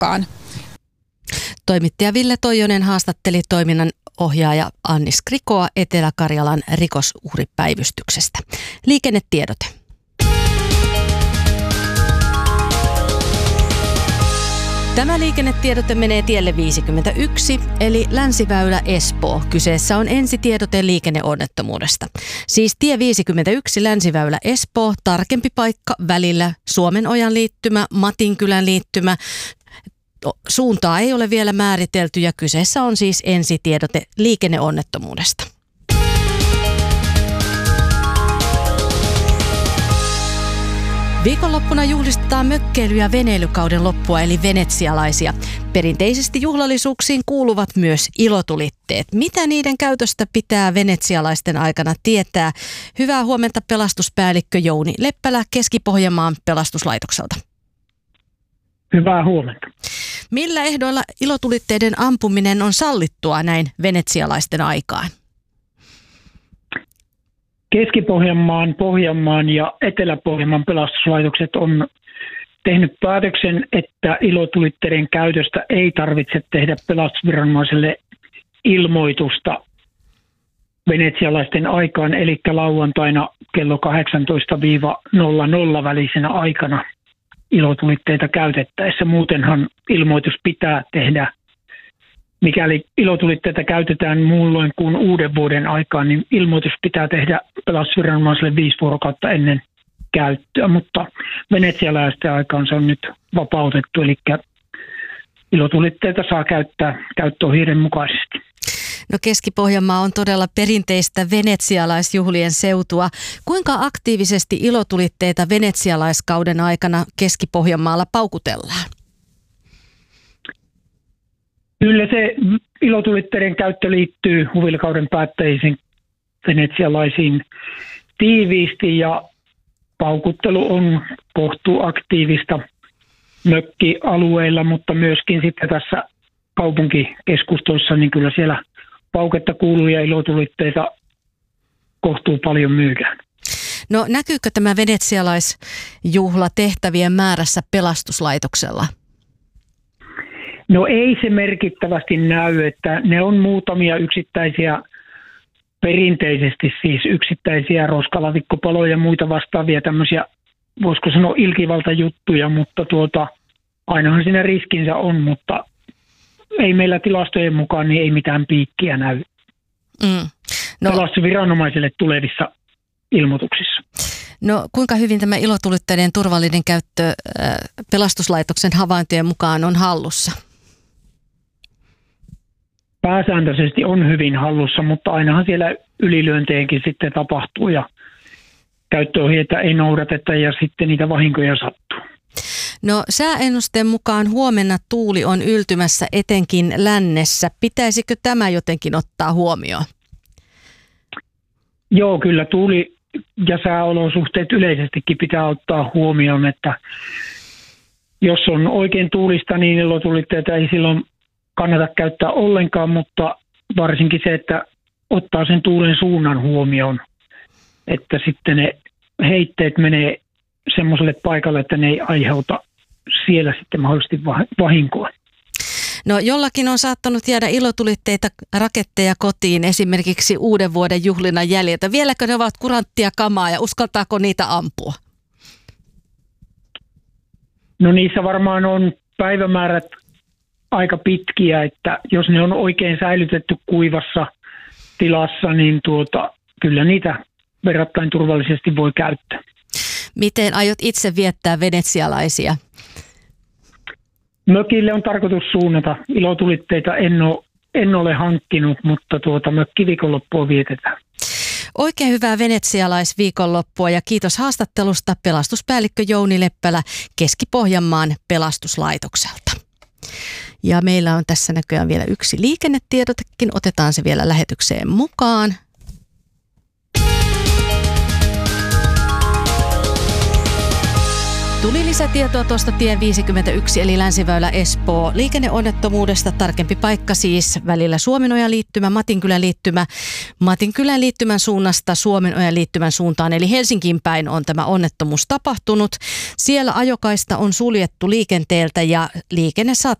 tarkkaan. Toimittaja Ville Toijonen haastatteli toiminnan ohjaaja Anni Skrikoa Etelä-Karjalan rikosuhripäivystyksestä. Liikennetiedote. Tämä liikennetiedote menee tielle 51, eli Länsiväylä Espoo. Kyseessä on ensitiedote liikenneonnettomuudesta. Siis tie 51 Länsiväylä Espoo, tarkempi paikka välillä Suomenojan liittymä, Matinkylän liittymä. Suuntaa ei ole vielä määritelty ja kyseessä on siis ensitiedote liikenneonnettomuudesta. Viikonloppuna juhlistetaan mökkeily- ja veneilykauden loppua eli venetsialaisia. Perinteisesti juhlallisuuksiin kuuluvat myös ilotulitteet. Mitä niiden käytöstä pitää venetsialaisten aikana tietää? Hyvää huomenta pelastuspäällikkö Jouni Leppälä Keski-Pohjanmaan pelastuslaitokselta. Hyvää huomenta. Millä ehdoilla ilotulitteiden ampuminen on sallittua näin venetsialaisten aikaan? Keski-Pohjanmaan, Pohjanmaan ja Etelä-Pohjanmaan pelastuslaitokset on tehnyt päätöksen, että ilotulitteiden käytöstä ei tarvitse tehdä pelastusviranomaiselle ilmoitusta venetsialaisten aikaan, eli lauantaina kello 18-00 välisenä aikana ilotulitteita käytettäessä. Muutenhan ilmoitus pitää tehdä. Mikäli ilotulitteita käytetään muulloin kuin uuden vuoden aikaan, niin ilmoitus pitää tehdä pelastusviranomaiselle 5 vuorokautta ennen käyttöä, mutta venetsialaisten aikaan se on nyt vapautettu, eli ilotulitteita saa käyttää käyttöohjeiden mukaisesti. No Keski-Pohjanmaa on todella perinteistä venetsialaisjuhlien seutua. Kuinka aktiivisesti ilotulitteita venetsialaiskauden aikana Keski-Pohjanmaalla paukutellaan? Kyllä se ilotulitteiden käyttö liittyy huvilikauden päättäjisiin venetsialaisiin tiiviisti ja paukuttelu on kohtuuaktiivista mökkialueilla, mutta myöskin sitten tässä kaupunkikeskustossa, niin kyllä siellä pauketta kuuluu ja ilotulitteita kohtuu paljon myydään. No näkyykö tämä venetsialaisjuhla tehtävien määrässä pelastuslaitoksella? No ei se merkittävästi näy, että ne on muutamia yksittäisiä, perinteisesti siis yksittäisiä roskalatikkopaloja ja muita vastaavia tämmöisiä, voisiko sanoa ilkivaltajuttuja, mutta ainahan siinä riskinsä on, mutta ei meillä tilastojen mukaan niin ei mitään piikkiä näy pelastusviranomaisille tulevissa ilmoituksissa. No kuinka hyvin tämä ilotulitteiden turvallinen käyttö pelastuslaitoksen havaintojen mukaan on hallussa? Pääsääntöisesti on hyvin hallussa, mutta ainahan siellä ylilyönteenkin sitten tapahtuu ja käyttöohjeita ei noudateta ja sitten niitä vahinkoja sattuu. No sääennusteen mukaan huomenna tuuli on yltymässä etenkin lännessä. Pitäisikö tämä jotenkin ottaa huomioon? Joo, kyllä tuuli ja sääolosuhteet yleisestikin pitää ottaa huomioon, että jos on oikein tuulista, niin ilotulitteita ei silloin kannata käyttää ollenkaan, mutta varsinkin se, että ottaa sen tuulen suunnan huomioon, että sitten ne heitteet menee semmoiselle paikalle, että ne ei aiheuta siellä sitten mahdollisesti vahinkoa. No jollakin on saattanut jäädä ilotulitteita, raketteja kotiin esimerkiksi uuden vuoden juhlina jäljiltä. Vieläkö ne ovat kuranttia kamaa ja uskaltaako niitä ampua? No niissä varmaan on päivämäärät aika pitkiä, että jos ne on oikein säilytetty kuivassa tilassa, niin kyllä niitä verrattain turvallisesti voi käyttää. Miten aiot itse viettää venetsialaisia? Mökille on tarkoitus suunnata. Ilotulitteita en ole hankkinut, mutta mökkiviikonloppua vietetään. Oikein hyvää venetsialaisviikonloppua ja kiitos haastattelusta pelastuspäällikkö Jouni Leppälä Keski-Pohjanmaan pelastuslaitokselta. Ja meillä on tässä näköjään vielä yksi liikennetiedotekin. Otetaan se vielä lähetykseen mukaan. Tuli lisätietoa tuosta tie 51 eli Länsiväylä Espoo liikenneonnettomuudesta. Tarkempi paikka siis välillä Suomenojan liittymä, Matinkylän liittymä. Matinkylän liittymän suunnasta Suomenojan liittymän suuntaan eli Helsinkiin päin on tämä onnettomuus tapahtunut. Siellä ajokaista on suljettu liikenteeltä ja liikenne saattaa